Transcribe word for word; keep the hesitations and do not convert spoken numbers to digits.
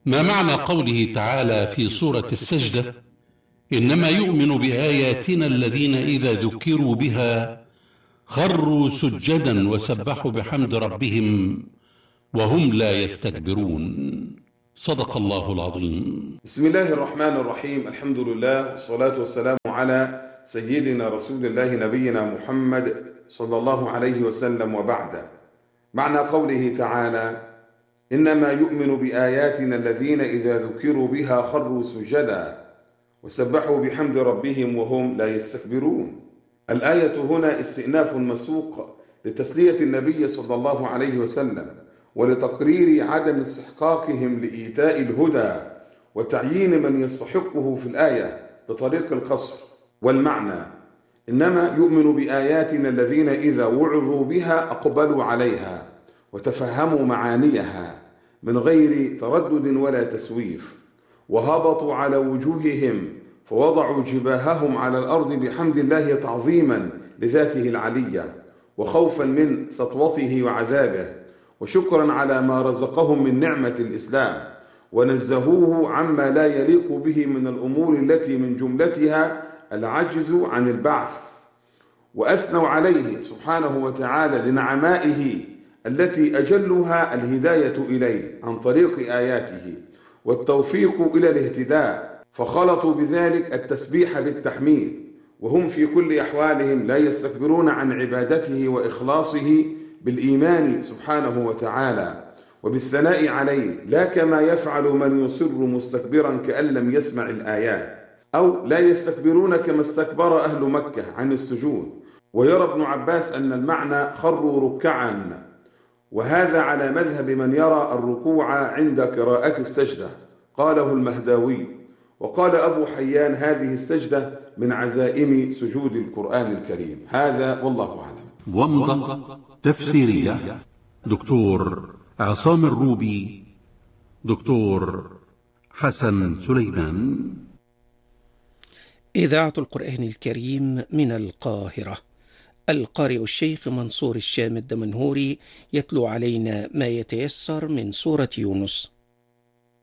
ما معنى قوله تعالى في سورة السجدة: إنما يؤمن بآياتنا الذين إذا ذكروا بها خروا سجدا وسبحوا بحمد ربهم وهم لا يستكبرون؟ صدق الله العظيم. بسم الله الرحمن الرحيم. الحمد لله والصلاة والسلام على سيدنا رسول الله نبينا محمد صلى الله عليه وسلم، وبعد. معنى قوله تعالى: إنما يؤمن بآياتنا الذين إذا ذكروا بها خروا سجدا وسبحوا بحمد ربهم وهم لا يستكبرون. الآية هنا استئناف مسوق لتسلية النبي صلى الله عليه وسلم ولتقرير عدم استحقاقهم لإيتاء الهدى وتعيين من يستحقه في الآية بطريق القصر. والمعنى: إنما يؤمن بآياتنا الذين إذا وعظوا بها أقبلوا عليها وتفهموا معانيها من غير تردد ولا تسويف، وهبطوا على وجوههم فوضعوا جباههم على الأرض بحمد الله تعظيما لذاته العلية وخوفا من سطوته وعذابه، وشكرا على ما رزقهم من نعمة الإسلام، ونزهوه عما لا يليق به من الأمور التي من جملتها العجز عن البعث، وأثنوا عليه سبحانه وتعالى لنعمائه التي أجلها الهداية إليه عن طريق آياته والتوفيق إلى الاهتداء، فخلطوا بذلك التسبيح بالتحميد، وهم في كل أحوالهم لا يستكبرون عن عبادته وإخلاصه بالإيمان سبحانه وتعالى وبالثناء عليه، لا كما يفعل من يصر مستكبرا كأن لم يسمع الآيات، أو لا يستكبرون كما استكبر أهل مكة عن السجود. ويرى ابن عباس أن المعنى خروا ركعا، وهذا على مذهب من يرى الركوع عند قراءة السجدة، قاله المهداوي. وقال أبو حيان: هذه السجدة من عزائم سجود القرآن الكريم. هذا والله أعلم. ومضة تفسيرية دكتور عصام الروبي، دكتور حسن سليمان. إذاعة القرآن الكريم من القاهرة. القارئ الشيخ منصور الشام الدمنهوري يتلو علينا ما يتيسر من سورة يونس.